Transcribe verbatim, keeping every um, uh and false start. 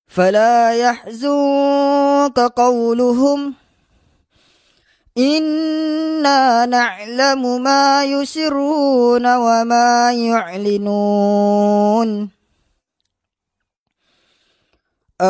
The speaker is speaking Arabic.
فلا يحزنك قولهم إنا نعلم ما يسرون وما يعلنون